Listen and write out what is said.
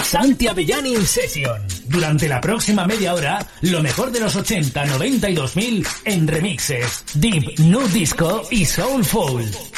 Santi Avellán in Session. Durante la próxima media hora, lo mejor de los 80, 90 y 2000 en remixes, deep, nu disco y soulful.